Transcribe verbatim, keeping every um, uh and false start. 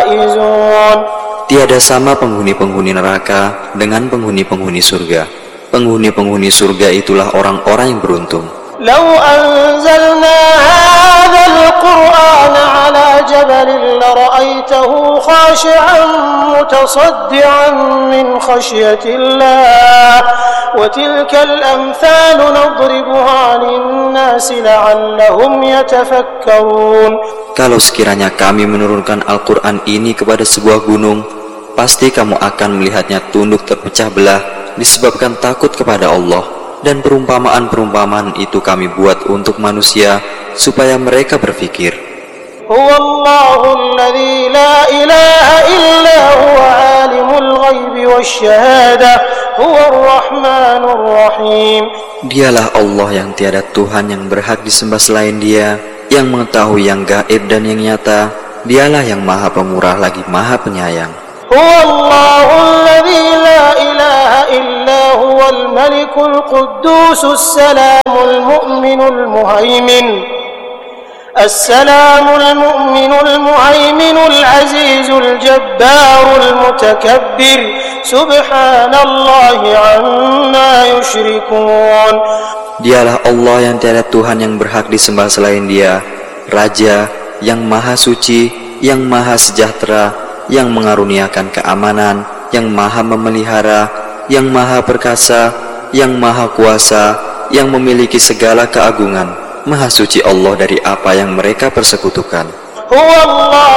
الفائزون. Tiada sama penghuni-penghuni neraka dengan penghuni-penghuni surga. Penghuni-penghuni surga itulah orang-orang yang beruntung. لو أنزلنا هذا القرآن على جبل لرأيته خاشعا متصدعا من خشية الله وتلك الأمثال نضربها للناس لعلهم يتفكرون. Kalau sekiranya kami menurunkan Al-Quran ini kepada sebuah gunung, pasti kamu akan melihatnya tunduk terpecah belah disebabkan takut kepada Allah. Dan perumpamaan-perumpamaan itu kami buat untuk manusia supaya mereka berfikir. Huwallahu alladzi la ilaha illa huwa alimul ghaibi wasyahada huwar rahmanur rahim. Dialah Allah yang tiada Tuhan yang berhak disembah selain Dia, yang mengetahui yang gaib dan yang nyata. Dialah yang Maha Pemurah lagi Maha Penyayang. Huwallahu alladzi la ilaha illa huwal malikul quddusus salamul mu'minul muhaimin Assalamul mu'minul muhaiminul azizul jabbarul mutakabbir Subhanallahi amma yushrikun. Dialah Allah yang tiada Tuhan yang berhak disembah selain Dia, Raja yang Maha Suci, yang Maha Sejahtera, yang mengaruniakan keamanan, yang Maha Memelihara, yang Maha Perkasa, yang Maha Kuasa, yang memiliki segala keagungan. Maha suci Allah dari apa yang mereka persekutukan. Huwallahu